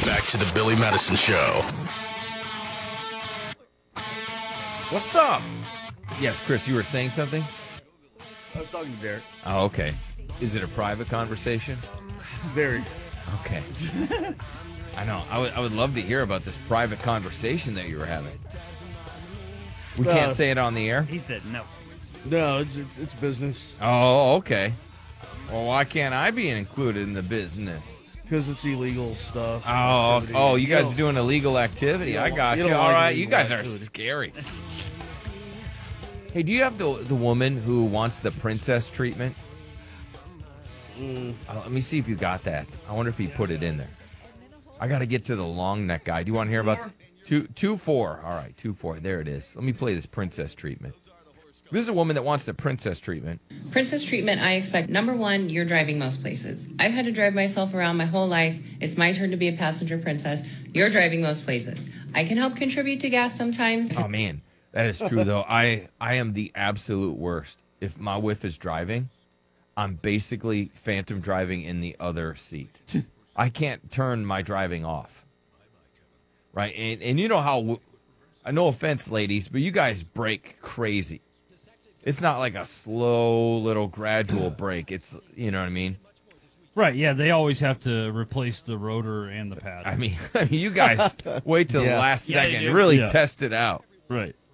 back to the Billy Madison Show. What's up? Yes, Chris, you were saying something? I was talking to Derek. Oh, okay. Is it a private conversation? Very. Okay. I know. I would love to hear about this private conversation that you were having. We can't say it on the air? He said no. No, it's business. Oh, okay. Well, why can't I be included in the business? Because it's illegal stuff. Oh, you guys don't- are doing illegal activity. you I don't- got you you. don't All like right, you illegal guys are activity. scary. Hey, do you have the woman who wants the princess treatment? Let me see if you got that. I wonder if he put it in there. I got to get to the long neck guy. Do you want to hear about 2-4? All right, 2-4. There it is. Let me play this princess treatment. This is a woman that wants the princess treatment. Princess treatment, I expect, number one, you're driving most places. I've had to drive myself around my whole life. It's my turn to be a passenger princess. You're driving most places. I can help contribute to gas sometimes. Oh, man. That is true, though. I am the absolute worst. If my wife is driving, I'm basically phantom driving in the other seat. I can't turn my driving off. Right? And you know how, no offense, ladies, but you guys brake crazy. It's not like a slow little gradual brake. It's, you know what I mean? Right, yeah, they always have to replace the rotor and the pad. I mean you guys wait till the last Yeah, they second. do. Really Yeah. test it out. Right.